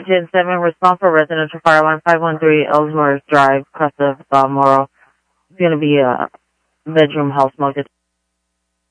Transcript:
Gen 7, respond for residential fire 1513 Ellsworth Drive, Crest of Balmoral. It's going to be a bedroom house smoke.